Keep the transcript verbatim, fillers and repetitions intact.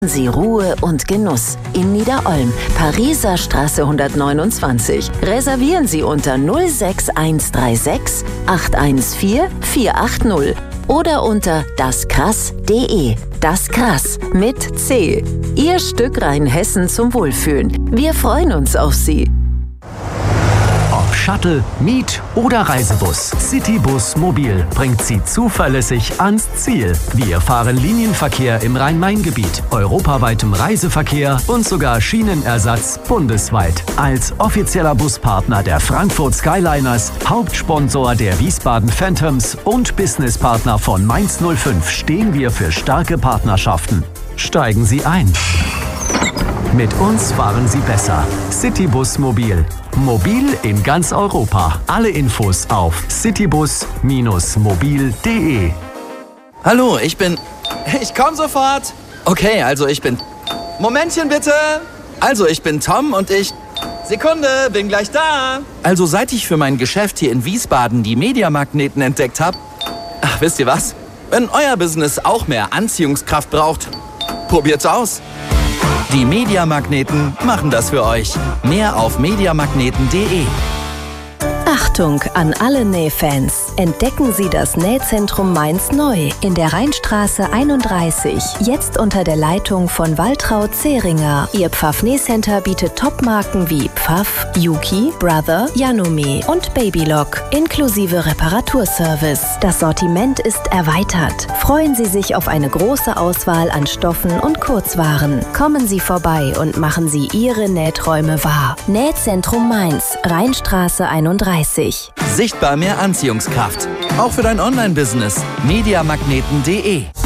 Sie Ruhe und Genuss in Niederolm, Pariser Straße hundertneunundzwanzig. Reservieren Sie unter null sechs eins drei sechs acht eins vier vier acht null oder unter daskrass punkt de. Das Krass mit C. Ihr Stück Rheinhessen zum Wohlfühlen. Wir freuen uns auf Sie. Ob Shuttle, Miet- oder Reisebus, Citybus Mobil bringt Sie zuverlässig ans Ziel. Wir fahren Linienverkehr im Rhein-Main-Gebiet, europaweitem Reiseverkehr und sogar Schienenersatz bundesweit. Als offizieller Buspartner der Frankfurt Skyliners, Hauptsponsor der Wiesbaden Phantoms und Businesspartner von Mainz null fünf stehen wir für starke Partnerschaften. Steigen Sie ein. Mit uns fahren Sie besser. Citybus Mobil. Mobil in ganz Europa. Alle Infos auf citybus mobil punkt de. Hallo, ich bin... Ich komm sofort. Okay, also ich bin... Momentchen bitte. Also ich bin Tom und ich... Sekunde, bin gleich da. Also seit ich für mein Geschäft hier in Wiesbaden die Mediamagneten entdeckt habe... Ach, wisst ihr was? Wenn euer Business auch mehr Anziehungskraft braucht, probiert's aus. Die Mediamagneten machen das für euch. Mehr auf mediamagneten punkt de. Achtung an alle Nähfans! Entdecken Sie das Nähzentrum Mainz neu in der Rheinstraße einunddreißig. Jetzt unter der Leitung von Waltraud Zehringer. Ihr Pfaff-Nähcenter bietet Topmarken wie Pfaff, Yuki, Brother, Janome und Babylock inklusive Reparaturservice. Das Sortiment ist erweitert. Freuen Sie sich auf eine große Auswahl an Stoffen und Kurzwaren. Kommen Sie vorbei und machen Sie Ihre Nähträume wahr. Nähzentrum Mainz, Rheinstraße einunddreißig. Sichtbar mehr Anziehungskraft. Auch für dein Online-Business. mediamagneten punkt de.